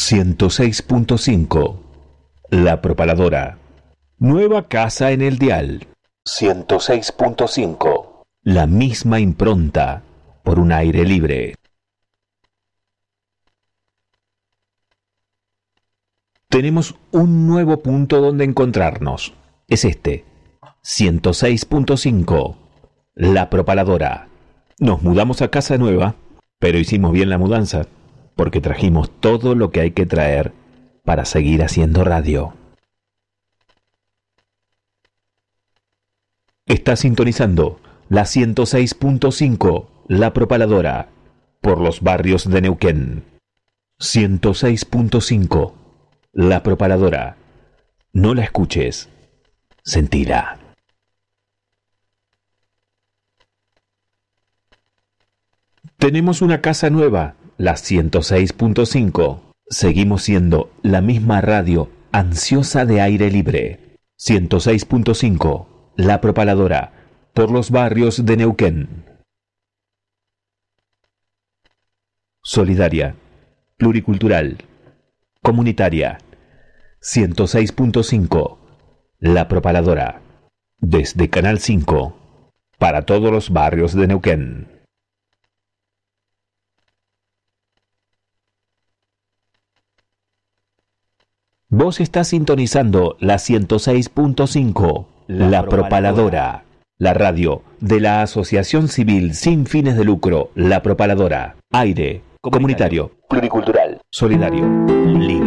106.5. La Propaladora. Nueva casa en el dial. 106.5. La misma impronta por un aire libre. Tenemos un nuevo punto donde encontrarnos. Es este. 106.5. La Propaladora. Nos mudamos a casa nueva, pero hicimos bien la mudanza, porque trajimos todo lo que hay que traer para seguir haciendo radio. Está sintonizando la 106.5, La Propaladora, por los barrios de Neuquén. 106.5, La Propaladora. No la escuches, sentila. Tenemos una casa nueva, la 106.5. Seguimos siendo la misma radio ansiosa de aire libre. 106.5, La Propaladora, por los barrios de Neuquén. Solidaria, pluricultural, comunitaria. 106.5, La Propaladora, desde Canal 5, para todos los barrios de Neuquén. Vos estás sintonizando la 106.5, La Propaladora, la radio de la Asociación Civil sin fines de lucro, La Propaladora. Aire, comunitario, pluricultural, solidario, libre.